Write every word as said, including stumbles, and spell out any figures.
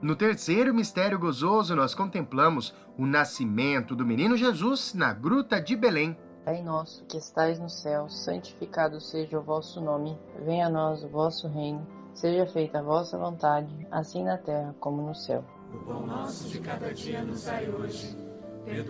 No terceiro mistério gozoso, nós contemplamos o nascimento do menino Jesus na gruta de Belém. Pai nosso, que estais no céu, santificado seja o vosso nome. Venha a nós o vosso reino. Seja feita a vossa vontade, assim na terra como no céu. O pão nosso de cada dia nos dai hoje.